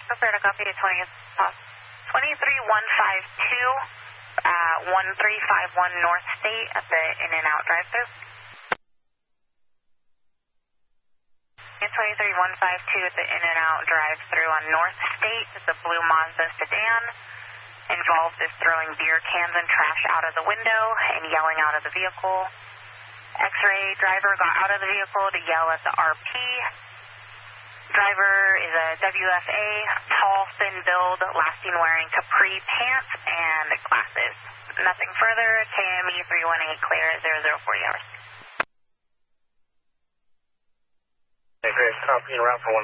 Prepare to copy 23152, 1351 North State at the In-N-Out drive-thru. 23152 at the In-N-Out drive-thru on North State. It's a blue Mazda sedan. Involved is throwing beer cans and trash out of the window and yelling out of the vehicle. X-ray driver got out of the vehicle to yell at the RP. Driver is a WFA, tall, thin build, lasting wearing capri pants and glasses. Nothing further. KME 318 clear at 0040 hours. Hey, Chris, copy and route for 1.